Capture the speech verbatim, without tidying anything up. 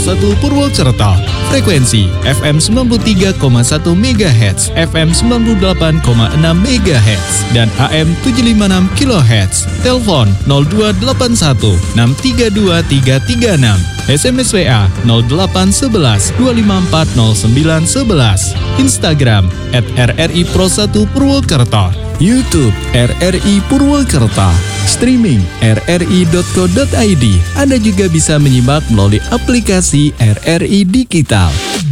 satu Purwokerto. Frekuensi F M sembilan puluh tiga koma satu megahertz, F M sembilan puluh delapan koma enam megahertz, dan A M tujuh lima enam kilohertz. Telepon nol dua delapan satu enam tiga dua tiga tiga enam. S M S W A nol delapan satu satu dua lima empat nol sembilan satu satu. Instagram at R R I Pro satu Purwokerto. YouTube R R I Purwokerto. Streaming r r i dot co dot i d. Anda juga bisa menyimak melalui aplikasi R R I Digital.